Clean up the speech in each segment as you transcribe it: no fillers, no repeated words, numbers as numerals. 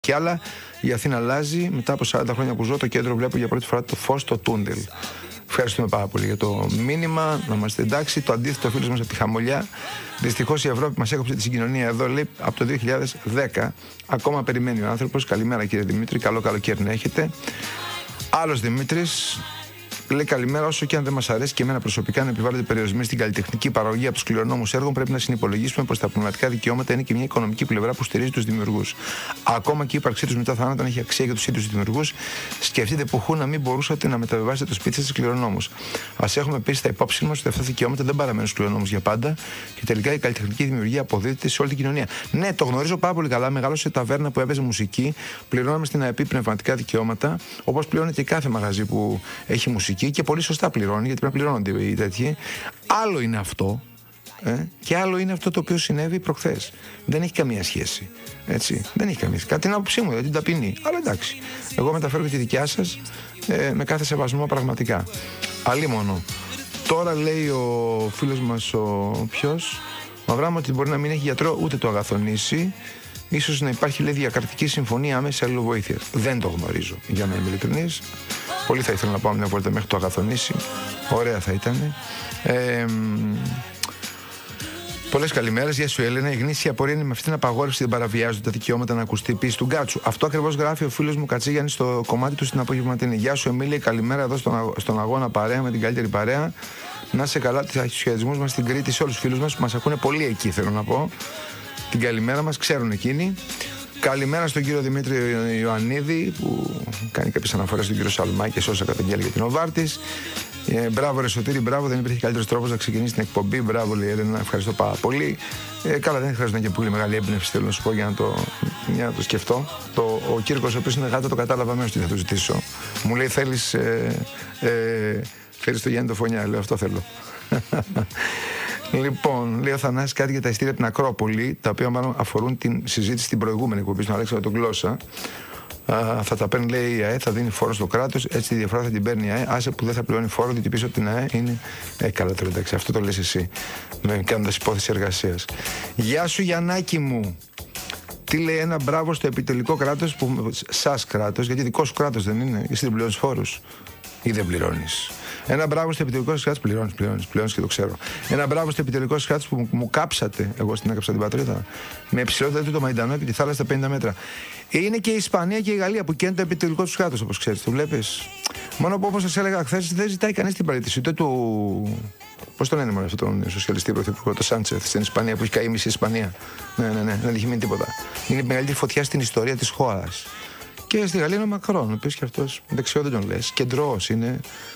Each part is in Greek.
Και άλλα, η Αθήνα αλλάζει. Μετά από 40 χρόνια που ζω, το κέντρο βλέπω για πρώτη φορά το φως στο τούντελ. Ευχαριστούμε πάρα πολύ για το μήνυμα. Να είμαστε εντάξει. Το αντίθετο, φίλος μας από τη Χαμολιά. Δυστυχώς η Ευρώπη μας έκοψε τη συγκοινωνία εδώ, λέει, από το 2010. Ακόμα περιμένει ο άνθρωπος. Καλημέρα, κύριε Δημήτρη. Καλό καλοκαίρι να έχετε. Άλλος Δημήτρης. Λέει καλημέρα. Όσο και αν δεν μας αρέσει και εμένα προσωπικά να επιβάλλονται περιορισμοί στην καλλιτεχνική παραγωγή από τους κληρονόμους έργων, πρέπει να συνυπολογίσουμε πως τα πνευματικά δικαιώματα είναι και μια οικονομική πλευρά που στηρίζει τους δημιουργούς. Ακόμα και η ύπαρξή τους μετά θάνατον έχει αξία για τους ίδιους δημιουργούς. Σκεφτείτε που να μην μπορούσατε να μεταβιβάσετε το σπίτι σας στους κληρονόμους. Ας έχουμε επίσης στα υπόψη μας ότι αυτά τα δικαιώματα δεν παραμένουν στους κληρονόμους για πάντα και τελικά η καλλιτεχνική δημιουργία αποδίδεται σε όλη την κοινωνία. Ναι, το γνωρίζω πάρα πολύ καλά. Μεγάλωσε ταβέρνα που έπαιζε μουσική, πληρώναμε στην ΑΕΠ πνευματικά δικαιώματα, όπως πληρώνει και κάθε μαγαζί που έχει μουσική. Και πολύ σωστά πληρώνει, γιατί πρέπει να πληρώνονται οι τέτοιοι. Άλλο είναι αυτό και άλλο είναι αυτό το οποίο συνέβη προχθές. Δεν έχει καμία σχέση. Έτσι. Δεν έχει καμία σχέση. Κάτι την άποψή μου, την ταπεινή. Αλλά εντάξει. Εγώ μεταφέρω και τη δικιά σας με κάθε σεβασμό πραγματικά. Αλίμονο. Τώρα λέει ο φίλος μας ο Αβράμ ότι μπορεί να μην έχει γιατρό ούτε το Αγαθονήσι. Ίσως να υπάρχει, λέει, διακρατική συμφωνία άμεση αλληλοβοήθεια. Δεν το γνωρίζω, για να είμαι ειλικρινής. Πολύ θα ήθελα να πάω μια βόλτα μέχρι το Αγαθονήσι. Ωραία θα ήταν. Πολλές καλημέρες. Γεια σου, Έλενα. Η γνήσια απορία είναι με αυτή την απαγόρευση δεν παραβιάζονται τα δικαιώματα να ακουστεί η πίεση του Γκάτσου. Αυτό ακριβώς γράφει ο φίλος μου Κατσίγιαννης στο κομμάτι του στην απογευματινή. Γεια σου, Εμίλια. Καλημέρα εδώ στον αγώνα παρέα με την καλύτερη παρέα. Να είσαι καλά, τους χαιρετισμούς μας στην Κρήτη σε όλους τους φίλους μας που μας ακούνε πολύ εκεί, θέλω να πω. Την καλημέρα μας, ξέρουν εκείνοι. Καλημέρα στον κύριο Δημήτρη Ιωαννίδη που κάνει κάποιες αναφορές στον κύριο Σαλμάκη και όσα καταγγέλει για την Οβάρτης. Μπράβο, ρε Σωτήρη, μπράβο. Δεν υπήρχε καλύτερος τρόπος να ξεκινήσει την εκπομπή. Μπράβο, λέει η Έλενα. Ευχαριστώ πάρα πολύ. Καλά, δεν χρειάζεται και πολύ μεγάλη έμπνευση, θέλω να σου πω, για να το σκεφτώ. Ο Κύρκος, ο οποίος είναι γάτα, το κατάλαβα αμέσως τι θα του ζητήσω. Μου λέει, θέλεις το Γιάννη το Φωνιά. Λέω, αυτό θέλω. Λοιπόν, λέει ο Θανάσης κάτι για τα ειστήρια από την Ακρόπολη, τα οποία μάλλον αφορούν την συζήτηση στην προηγούμενη εκπομπή, στον Αλέξανδρο τον Γλώσσα. Θα τα παίρνει, λέει, η ΑΕ, θα δίνει φόρο στο κράτος, έτσι τη διαφορά θα την παίρνει η ΑΕ. Άσε που δεν θα πληρώνει φόρο, διότι πίσω από την ΑΕ είναι. Καλά τώρα, εντάξει, αυτό το λες εσύ, κάνοντας υπόθεση εργασίας. Γεια σου, Γιαννάκη μου. Τι λέει ένα μπράβο στο επιτελικό κράτος, σας κράτος, γιατί δικό σου κράτος δεν είναι, εσύ δεν πληρώνεις φόρους ή δεν πληρώνεις. Ένα μπράβο στο επιτελικό σας κράτος, πληρώνεις και το ξέρω. Ένα μπράβο στο επιτελικό σας κράτος που μου κάψατε, εγώ στην έκαψα την πατρίδα, με υψηλότητα το Μαϊντανό και τη θάλασσα στα 50 μέτρα. Είναι και η Ισπανία και η Γαλλία που καίνε το επιτελικό του κράτος, όπως ξέρεις, το βλέπεις. Μόνο που, όπως σας έλεγα χθες, δεν ζητάει κανείς την παραίτηση ούτε του. Πώς τον λένε, αυτόν τον σοσιαλιστή πρωθυπουργό, το Σάντσεθ στην Ισπανία, που έχει καεί μισή Ισπανία. Ναι, δεν έχει μείνει τίποτα. Είναι η μεγαλύτερη φωτιά στην ιστορία της χώρας. Και στη Γαλλία είναι ο Μακρόν, ο οποίος και αυτός δεξιό δεν τον λες, κεντρός είναι.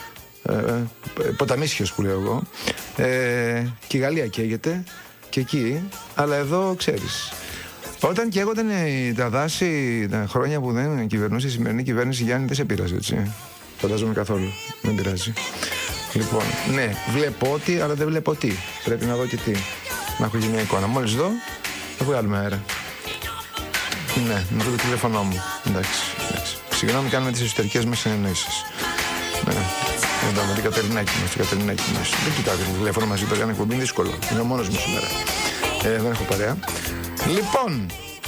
Ποταμίσιος που λέω εγώ. Και η Γαλλία καίγεται και εκεί, αλλά εδώ ξέρεις. Όταν καίγονταν τα δάση τα χρόνια που δεν κυβερνούσε η σημερινή κυβέρνηση, Γιάννη, δεν σε πειράζει, έτσι. Φαντάζομαι καθόλου. Δεν πειράζει. Λοιπόν, ναι, βλέπω ότι, αλλά δεν βλέπω τι. Πρέπει να δω και τι. Να έχω και μια εικόνα. Μόλις δω, θα βγάλουμε αέρα. Ναι, να δω το τηλέφωνό μου. Εντάξει. Συγγνώμη, κάνουμε τις εσωτερικές μας συνεννοήσεις. Ναι. Εδώ με την Κατερινάκη μας. Δεν κοιτάτε το τηλέφωνο μαζί, το έκανε εκπομπή, είναι δύσκολο. Είναι ο μόνος μου σήμερα. Δεν έχω παρέα. Λοιπόν,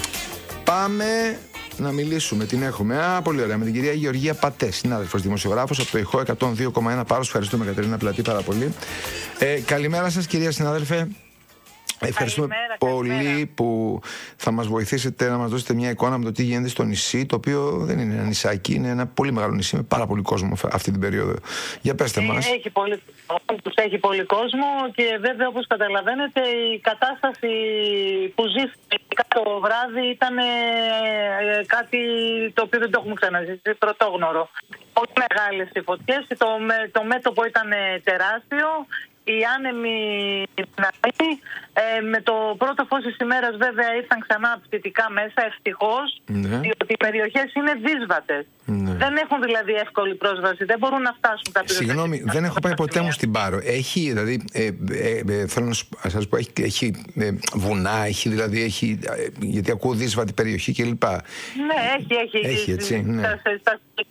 πάμε να μιλήσουμε. Την έχουμε. Πολύ ωραία. Με την κυρία Γεωργία Πατέ, συνάδελφος δημοσιογράφος από το ηχό 102,1 Πάρος. Ευχαριστούμε, Κατερίνα Πλατή, πάρα πολύ. Καλημέρα σας, κυρία συνάδελφε. Ευχαριστούμε πολύ που θα μας βοηθήσετε να μας δώσετε μια εικόνα με το τι γίνεται στο νησί, το οποίο δεν είναι ένα νησάκι, είναι ένα πολύ μεγάλο νησί με πάρα πολύ κόσμο αυτή την περίοδο. Για πέστε μας. Έχει πολύ κόσμο και βέβαια, όπως καταλαβαίνετε, η κατάσταση που ζήσαμε το βράδυ ήταν κάτι το οποίο δεν το έχουμε ξαναζήσει, πρωτόγνωρο. Πολύ μεγάλες οι φωτιές, το μέτωπο ήταν τεράστιο. Οι άνεμοι δυνατοί, με το πρώτο φως της ημέρας βέβαια ήρθαν ξανά πτυτικά μέσα, ευτυχώς, διότι οι περιοχές είναι δύσβατες. Δεν έχουν δηλαδή εύκολη πρόσβαση, δεν μπορούν να φτάσουν τα πυροσβεστικά. Συγγνώμη, δεν έχω πάει ποτέ μου στην Πάρο. Έχει, δηλαδή, θέλω να σας πω, έχει βουνά, έχει, γιατί ακούω δύσβατη περιοχή κλπ. Ναι, έχει. Έχει, έτσι, ναι. Στα συγκεκριμένα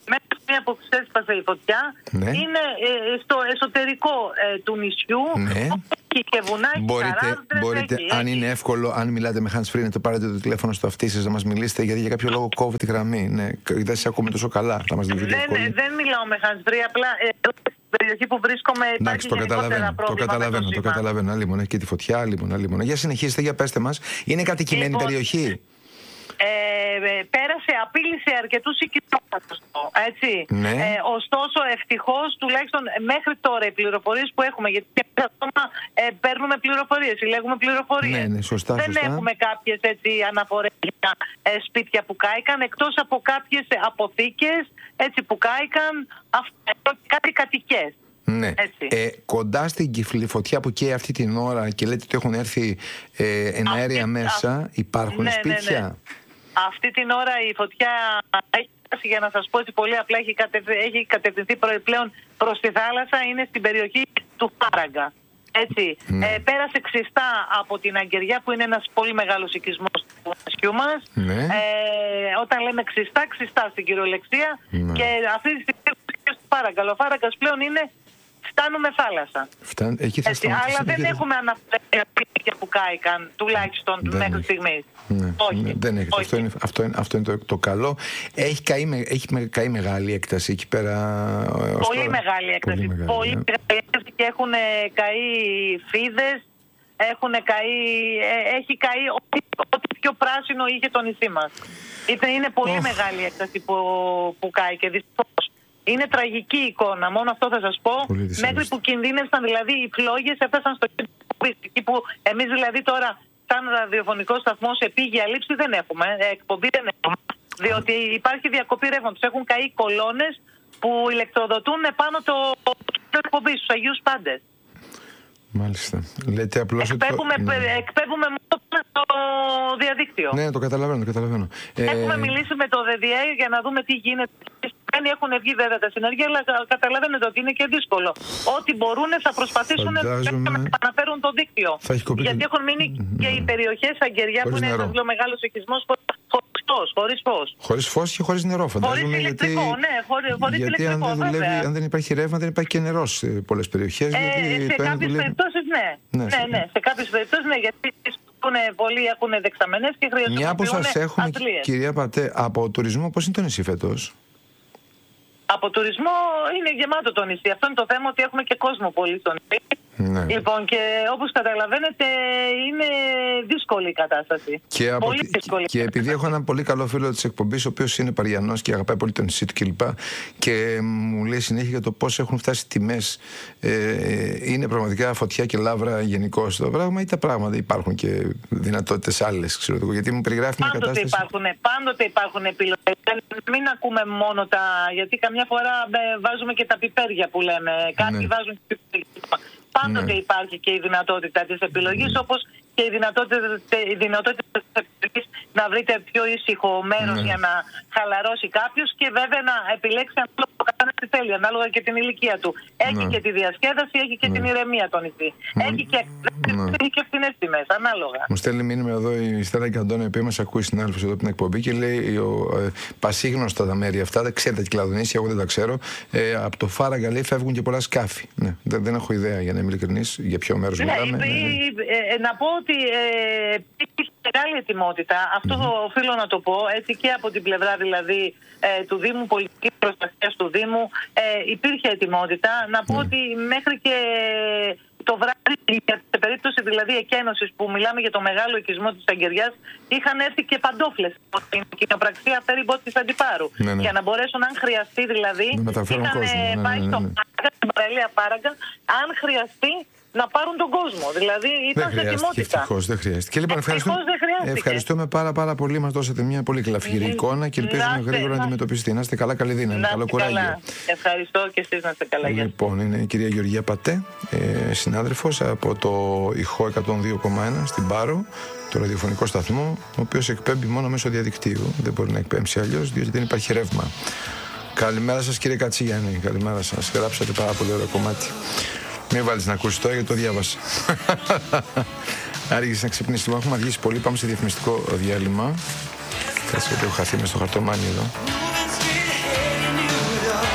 σημεία που ξέσπασε η φωτιά είναι στο εσωτερικό του νησιού. Ναι. Και βουνάκι, μπορείτε αν είναι εύκολο, αν μιλάτε με hands free, να το πάρετε το τηλέφωνο στο αυτί σας να μας μιλήσετε, γιατί για κάποιο λόγο κόβει τη γραμμή. Ναι, δεν σας ακούμε τόσο καλά. Θα μας δεν μιλάω με hands free, απλά στην περιοχή που βρίσκομαι υπάρχει γενικότερα πρόβλημα. Το καταλαβαίνω. Άλλη μόνο, έχει και τη φωτιά, άλλη μόνο. Για συνεχίστε, για πέστε μας. Είναι κατοικημένη περιοχή? Πέρασε, απείλησε αρκετούς οικισμούς, έτσι. Ναι. Ωστόσο, ευτυχώς, τουλάχιστον μέχρι τώρα οι πληροφορίες που έχουμε, γιατί ακόμα παίρνουμε πληροφορίες, συλλέγουμε πληροφορίες. Ναι, σωστά. Έχουμε κάποιες αναφορές για σπίτια που κάηκαν, εκτός από κάποιες αποθήκες που κάηκαν, κάτι κατοικές. Ναι. Κοντά στην Κυφλή, φωτιά που καίει αυτή την ώρα και λέτε ότι έχουν έρθει εναέρια μέσα, υπάρχουν σπίτια? Ναι. Αυτή την ώρα η φωτιά έχει φτάσει, για να σας πω έτσι πολύ απλά, έχει κατευθυνθεί πλέον προς τη θάλασσα, είναι στην περιοχή του Φάραγγα. Έτσι. Ναι. Πέρασε ξιστά από την Αγκεριά, που είναι ένας πολύ μεγάλος οικισμός του νησιού μας. Ναι. Όταν λέμε ξιστά στην κυριολεξία, ναι. Και αυτή τη στιγμή είναι στο Φάραγγα. Ο Φάραγγας πλέον είναι, φτάνουμε θάλασσα. Αλλά δεν έχουμε αναφέρει που κάηκαν, τουλάχιστον μέχρι στιγμής. Ναι, όχι. Ναι, δεν έχετε. Αυτό είναι το καλό. Έχει καεί μεγάλη έκταση εκεί πέρα? Πολύ μεγάλη έκταση. Πολύ μεγάλη έκταση και έχουν καεί φίδες, έχει καεί ό,τι πιο πράσινο είχε το νησί μας. Είναι πολύ μεγάλη έκταση που κάει και δυστυχώς. Είναι τραγική εικόνα, μόνο αυτό θα σας πω. Μέχρι που κινδύνευσαν δηλαδή οι φλόγες, έφτασαν στο εκεί που εμείς δηλαδή τώρα σαν ραδιοφωνικό σταθμό σε επίγεια λήψη δεν έχουμε, εκπομπή δεν έχουμε, διότι υπάρχει διακοπή ρεύματος. Έχουν καεί κολόνες που ηλεκτροδοτούν πάνω το εκπομπή στους Αγίους Πάντες. Μάλιστα. Λέτε απλώς εκπέμπουμε μόνο στο διαδίκτυο. Ναι, το καταλαβαίνω. Έχουμε μιλήσει με το ΔΔΕ για να δούμε τι γίνεται. Έχουν βγει βέβαια τα συνεργεία, αλλά καταλαβαίνετε ότι είναι και δύσκολο. Ό,τι μπορούν θα προσπαθήσουν να αναφέρουν το δίκτυο. Γιατί έχουν μείνει και οι περιοχές Αγκεριά, που είναι ένας μεγάλος οικισμός, χωρίς φως. Χωρίς φως και χωρίς νερό, φαντάζομαι. Χωρίς ηλεκτρικό, χωρίς ηλεκτρικό. Αν δεν υπάρχει ρεύμα, δεν υπάρχει και νερό σε πολλές περιοχές. Σε κάποιες περιπτώσεις ναι. Σε κάποιες περιπτώσεις ναι, γιατί πολλοί έχουν δεξαμενές και χρειάζονται. Μια που σας έχουμε, κυρία Πατέ, από τουρισμό, πώς είναι το νησί φέτος? Από τουρισμό είναι γεμάτο το νησί. Αυτό είναι το θέμα, ότι έχουμε και κόσμο πολύ στο νησί. Ναι. Λοιπόν, και όπως καταλαβαίνετε είναι δύσκολη η κατάσταση. Πολύ δύσκολη. Και επειδή έχω έναν πολύ καλό φίλο της εκπομπής, ο οποίος είναι Παριανός και αγαπάει πολύ το νησί του κλπ. Και μου λέει συνέχεια για το πώς έχουν φτάσει τιμές. Είναι πραγματικά φωτιά και λάβρα γενικώς το πράγμα, ή τα πράγματα υπάρχουν και δυνατότητες άλλες, ξέρω εγώ? Γιατί μου περιγράφει μια κατάσταση. Πάντοτε υπάρχουν επιλογές. Μην ακούμε μόνο γιατί καμιά φορά βάζουμε και τα πιπέρια που λέμε. Κάποιοι βάζουν και πιπέρια. Πάντοτε υπάρχει και η δυνατότητα της επιλογής, όπως και η δυνατότητα της επιλογής να βρείτε πιο ήσυχο μέρος για να χαλαρώσει κάποιος, και βέβαια να επιλέξει ανάλογα το καθένας τι θέλει, ανάλογα και την ηλικία του. Έχει και τη διασκέδαση, έχει και την ηρεμία το νησί. Έχει και φθηνές τιμές, ανάλογα. Μου στέλνει μήνυμα εδώ η Στέλλα Καντώνη, η οποία μας ακούει συνάδελφος εδώ από την εκπομπή, και λέει πασίγνωστα τα μέρη αυτά, δεν ξέρετε τα Κυκλαδονήσια, εγώ δεν τα ξέρω. Από το Φάραγγα, λέει, φεύγουν και πολλά σκάφη. Ναι, δεν έχω ιδέα, για να είμαι ειλικρινής, για ποιο μέρος μιλάμε. Να πω ότι υπήρχε μεγάλη ετοιμότητα. Αυτό οφείλω να το πω, έτσι, και από την πλευρά δηλαδή του Δήμου, πολιτικής προστασίας του Δήμου, υπήρχε ετοιμότητα. Να πω ότι μέχρι και το βράδυ, σε περίπτωση δηλαδή εκένωσης που μιλάμε για το μεγάλο οικισμό της Αγκεριάς, είχαν έρθει και παντόφλες από την κοινοπραξία Ferryboat της Αντιπάρου. Για να μπορέσουν, αν χρειαστεί δηλαδή, είχαν πάει στο παραλία Φάραγγα, αν χρειαστεί, να πάρουν τον κόσμο. Δηλαδή ήταν σε ετοιμότητα. Ευτυχώς δεν χρειάστηκε. Λοιπόν, ευχαριστούμε πάρα πολύ. Μας δώσατε μια πολύ κλαφυρή εικόνα και ελπίζουμε γρήγορα να αντιμετωπιστεί. Να είστε καλά, καλή δύναμη. Καλό κουράγιο. Ευχαριστώ και εσείς να είστε καλά. Λοιπόν, είναι η κυρία Γεωργία Πατέ, συνάδελφος από το ηχό 102,1 στην Πάρο, το ραδιοφωνικό σταθμό, ο οποίος εκπέμπει μόνο μέσω διαδικτύου. Δεν μπορεί να εκπέμψει αλλιώς, διότι δεν υπάρχει ρεύμα. Καλημέρα σας, κύριε Κατσιγιάννη. Καλημέρα σας. Γράψατε πάρα πολύ ωραίο κομμάτι. Μην βάλεις να ακούσεις τώρα, γιατί το διάβασα. Άργησε να ξυπνήσει. Λοιπόν, έχουμε αργήσει πολύ. Πάμε σε διαφημιστικό διάλειμμα. Κάτσε, ότι έχω χαθεί μες στο χαρτομάνι εδώ.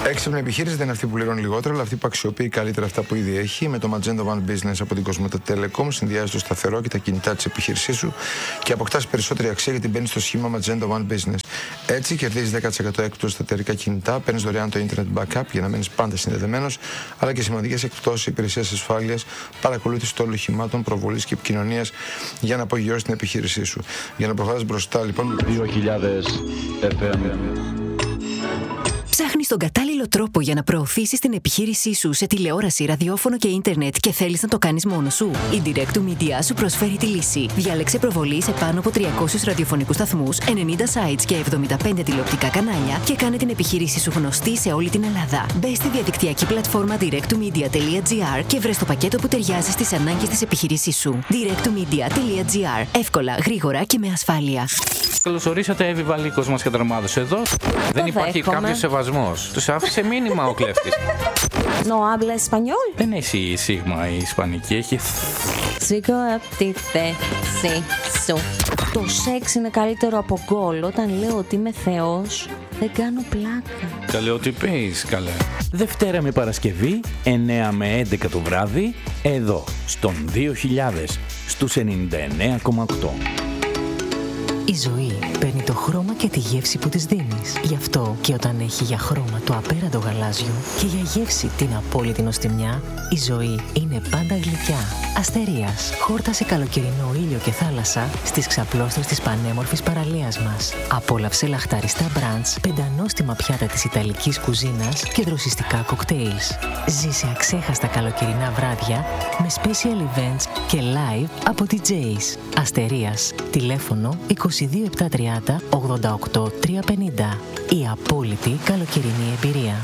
Έξυπνη επιχείρηση δεν είναι αυτή που πληρώνει λιγότερο, αλλά αυτή που αξιοποιεί καλύτερα αυτά που ήδη έχει. Με το Magenta One Business από την Cosmote Telecom συνδυάζει το σταθερό και τα κινητά της επιχείρησής σου και αποκτάς περισσότερη αξία γιατί μπαίνεις στο σχήμα Magenta One Business. Έτσι κερδίζεις 10% έκπτωση στα εταιρικά κινητά, παίρνεις δωρεάν το Internet Backup για να μένεις πάντα συνδεδεμένος, αλλά και σημαντικές εκπτώσεις υπηρεσίας ασφάλειας, παρακολούθηση των οχημάτων, προβολής και επικοινωνίας για να απογειώσεις την επιχείρησή σου. Για να προχωράς μπροστά, λοιπόν. 2000 FM. Ψάχνεις τον κατάλληλο τρόπο για να προωθήσεις την επιχείρησή σου σε τηλεόραση, ραδιόφωνο και ίντερνετ και θέλεις να το κάνεις μόνος σου? Η Direct to Media σου προσφέρει τη λύση. Διάλεξε προβολή σε πάνω από 300 ραδιοφωνικούς σταθμούς, 90 sites και 75 τηλεοπτικά κανάλια και κάνε την επιχείρησή σου γνωστή σε όλη την Ελλάδα. Μπες στη διαδικτυακή πλατφόρμα directtomedia.gr και βρες το πακέτο που ταιριάζει στις ανάγκες της επιχείρησής σου. directtomedia.gr. Εύκολα, γρήγορα και με ασφάλεια. Καλώς ορίσατε, Εύη Βαλίκος μας καταρμάδωσε εδώ. Δεν υπάρχει κάποιος σεβασμός. Τους άφησε μήνυμα ο κλέφτης. No habla español. Δεν έχει σίγμα η ισπανική, έχει. Σήκω απ' τη θέση σου. Το σεξ είναι καλύτερο από γκολ. Όταν λέω ότι είμαι θεός, δεν κάνω πλάκα. Καλέ ότι πεις, καλέ. Δευτέρα με Παρασκευή, 9 με 11 το βράδυ, εδώ, στον 2000, στους 99,8. Η ζωή παίρνει το χρώμα και τη γεύση που της δίνεις. Γι' αυτό και όταν έχει για χρώμα το απέραντο γαλάζιο και για γεύση την απόλυτη νοστιμιά, η ζωή είναι πάντα γλυκιά. Αστερίας, χόρτασε καλοκαιρινό ήλιο και θάλασσα στις ξαπλώστρες της πανέμορφης παραλίας μας. Απόλαυσε λαχταριστά μπραντς, πεντανόστιμα πιάτα της ιταλικής κουζίνας και δροσιστικά κοκτέιλς. Ζήσε αξέχαστα καλοκαιρινά βράδια με special events και live από DJs. Αστερίας, τηλέφωνο 22730 88 350. Η απόλυτη καλοκαιρινή εμπειρία.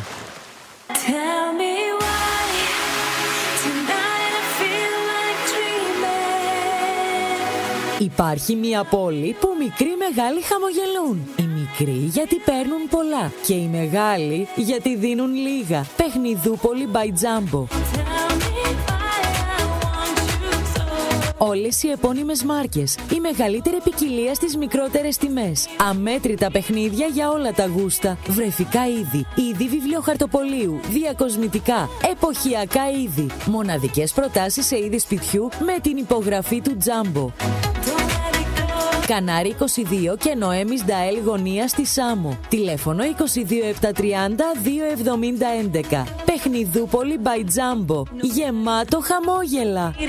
Υπάρχει μια πόλη που μικροί μεγάλοι χαμογελούν. Οι μικροί γιατί παίρνουν πολλά και οι μεγάλοι γιατί δίνουν λίγα. Παιχνιδούπολη by Jumbo. Όλες οι επώνυμες μάρκες, η μεγαλύτερη ποικιλία στις μικρότερες τιμές. Αμέτρητα παιχνίδια για όλα τα γούστα. Βρεφικά είδη, είδη βιβλιοχαρτοπολίου, διακοσμητικά, εποχιακά είδη. Μοναδικές προτάσεις σε είδη σπιτιού με την υπογραφή του Jumbo. Κανάρι 22 και Νοέμις Νταέλ γωνία στη Σάμο. Τηλέφωνο 22730 27011. Παιχνιδούπολη by Jumbo. Γεμάτο χαμόγελα.